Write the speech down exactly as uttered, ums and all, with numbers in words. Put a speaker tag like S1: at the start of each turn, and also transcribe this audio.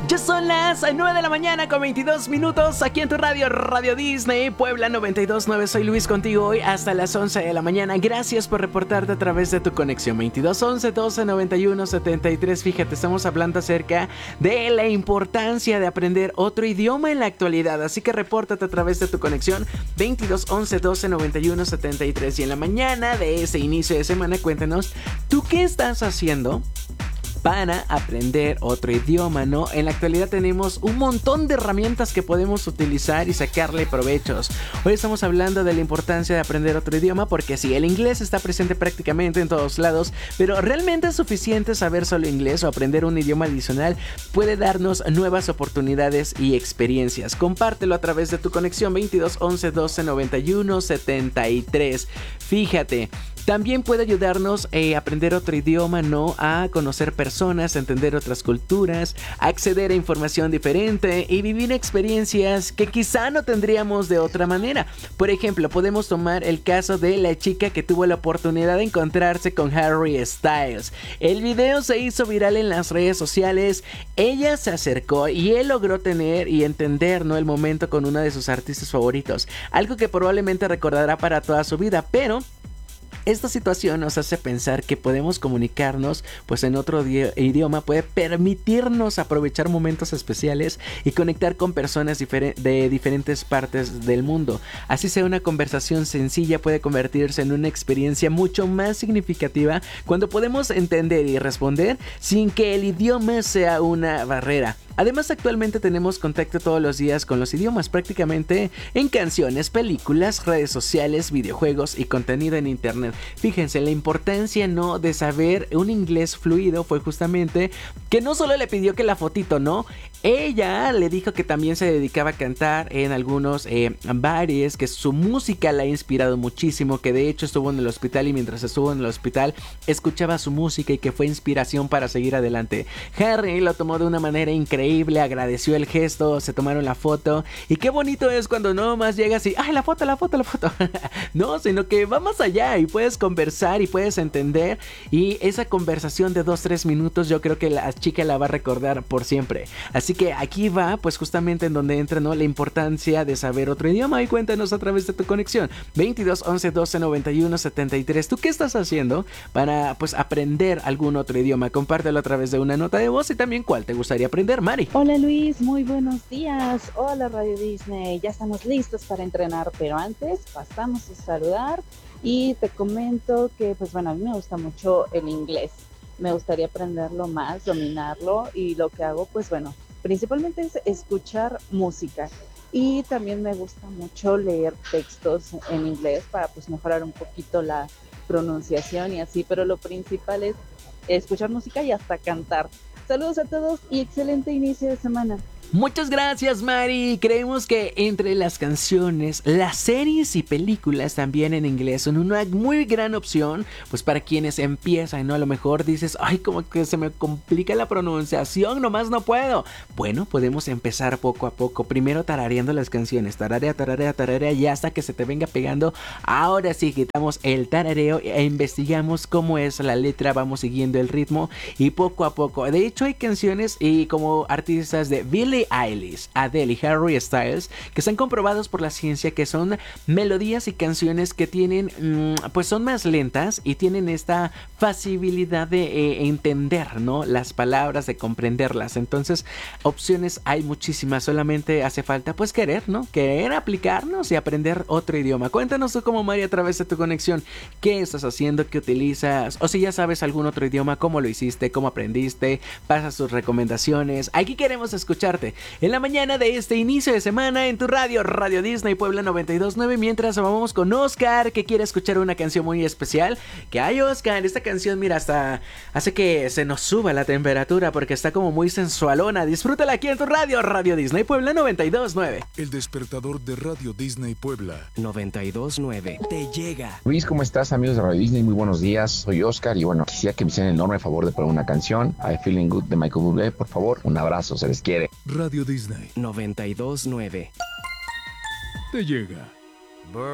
S1: Ya son las nueve de la mañana con veintidós minutos aquí en tu radio, Radio Disney, Puebla noventa y dos punto nueve. Soy Luis contigo hoy hasta las once de la mañana. Gracias por reportarte a través de tu conexión veintidós once doce noventa y uno setenta y tres. Fíjate, estamos hablando acerca de la importancia de aprender otro idioma en la actualidad. Así que repórtate a través de tu conexión veintidós once doce noventa y uno setenta y tres. Y en la mañana de ese inicio de semana, cuéntanos, ¿tú qué estás haciendo para aprender otro idioma, no? En la actualidad tenemos un montón de herramientas que podemos utilizar y sacarle provechos. Hoy estamos hablando de la importancia de aprender otro idioma porque sí, el inglés está presente prácticamente en todos lados, pero ¿realmente es suficiente saber solo inglés o aprender un idioma adicional? Puede darnos nuevas oportunidades y experiencias. Compártelo a través de tu conexión veintidós once doce noventa y uno setenta y tres. Fíjate, también puede ayudarnos a eh, aprender otro idioma, ¿no? A conocer personas, a entender otras culturas, a acceder a información diferente y vivir experiencias que quizá no tendríamos de otra manera. Por ejemplo, podemos tomar el caso de la chica que tuvo la oportunidad de encontrarse con Harry Styles. El video se hizo viral en las redes sociales. Ella se acercó y él logró tener y entender, ¿no?, el momento con uno de sus artistas favoritos. Algo que probablemente recordará para toda su vida, pero esta situación nos hace pensar que podemos comunicarnos pues en otro di- idioma, puede permitirnos aprovechar momentos especiales y conectar con personas difer- de diferentes partes del mundo. Así sea una conversación sencilla, puede convertirse en una experiencia mucho más significativa cuando podemos entender y responder sin que el idioma sea una barrera. Además, actualmente tenemos contacto todos los días con los idiomas, prácticamente en canciones, películas, redes sociales, videojuegos y contenido en internet. Fíjense, la importancia, ¿no?, de saber un inglés fluido fue justamente que no solo le pidió que la fotito, ¿no? Ella le dijo que también se dedicaba a cantar en algunos eh, bares, que su música la ha inspirado muchísimo, que de hecho estuvo en el hospital y mientras estuvo en el hospital escuchaba su música y que fue inspiración para seguir adelante. Harry lo tomó de una manera increíble, agradeció el gesto, se tomaron la foto y qué bonito es cuando no más llegas y ¡ay, la foto, la foto, la foto! No, sino que va más allá y puedes conversar y puedes entender, y esa conversación de dos tres minutos yo creo que la chica la va a recordar por siempre. Así que aquí va pues justamente en donde entra, ¿no?, la importancia de saber otro idioma. Y cuéntanos a través de tu conexión veintidós once doce noventa y uno setenta y tres. ¿Tú qué estás haciendo para pues aprender algún otro idioma? Compártelo a través de una nota de voz y también cuál te gustaría aprender, Mari.
S2: Hola Luis, muy buenos días. Hola Radio Disney, ya estamos listos para entrenar, pero antes pasamos a saludar y te comento que pues bueno, a mí me gusta mucho el inglés. Me gustaría aprenderlo más, dominarlo, y lo que hago pues bueno, principalmente es escuchar música, y también me gusta mucho leer textos en inglés para pues mejorar un poquito la pronunciación y así, pero lo principal es escuchar música y hasta cantar. Saludos a todos y excelente inicio de semana.
S1: Muchas gracias, Mari. Creemos que entre las canciones, las series y películas también en inglés son una muy gran opción, pues para quienes empiezan, ¿no? A lo mejor dices, ay, como que se me complica la pronunciación, nomás no puedo. Bueno, podemos empezar poco a poco, primero tarareando las canciones, tararea, tararea, tararea, y hasta que se te venga pegando. Ahora sí, quitamos el tarareo e investigamos cómo es la letra, vamos siguiendo el ritmo y poco a poco. De hecho, hay canciones y como artistas de Billie Eilish, Adele y Harry Styles que están comprobados por la ciencia que son melodías y canciones que tienen mmm, pues son más lentas y tienen esta facilidad de eh, entender, ¿no?, las palabras, de comprenderlas. Entonces opciones hay muchísimas, solamente hace falta pues querer, ¿no?, querer aplicarnos y aprender otro idioma. Cuéntanos tú como Mari a través de tu conexión, qué estás haciendo, qué utilizas, o si ya sabes algún otro idioma, cómo lo hiciste, cómo aprendiste, pasa sus recomendaciones. Aquí queremos escucharte en la mañana de este inicio de semana en tu radio, Radio Disney Puebla noventa y dos punto nueve. Mientras vamos con Oscar, que quiere escuchar una canción muy especial. ¿Qué hay, Oscar? Esta canción, mira, hasta hace que se nos suba la temperatura porque está como muy sensualona. Disfrútala aquí en tu radio, Radio Disney Puebla noventa y dos punto nueve.
S3: El despertador de Radio Disney Puebla
S4: noventa y dos punto nueve te llega.
S5: Luis, ¿cómo estás, amigos de Radio Disney? Muy buenos días, soy Oscar y bueno, quisiera que me hicieran el enorme favor de poner una canción, I Feeling Good de Michael Bublé, por favor. Un abrazo, se les quiere.
S3: Radio Disney
S4: noventa y dos punto nueve
S3: te llega.